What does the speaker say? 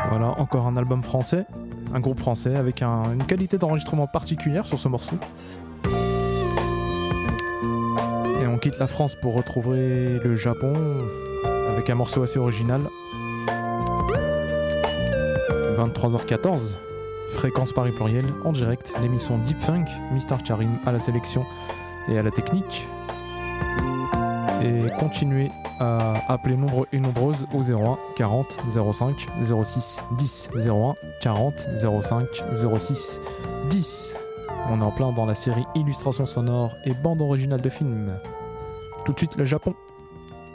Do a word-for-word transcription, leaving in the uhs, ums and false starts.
Voilà, encore un album français, un groupe français avec un, une qualité d'enregistrement particulière sur ce morceau. Et on quitte la France pour retrouver le Japon avec un morceau assez original. vingt-trois heures quatorze, Fréquence Paris Pluriel, en direct, l'émission Deep Funk, Mister Karim à la sélection et à la technique. Et continuez à appeler nombreux et nombreuses au zéro un quarante zéro cinq zéro six dix zéro un quarante zéro cinq zéro six dix. On est en plein dans la série Illustrations sonores et bande originale de films. Tout de suite le Japon.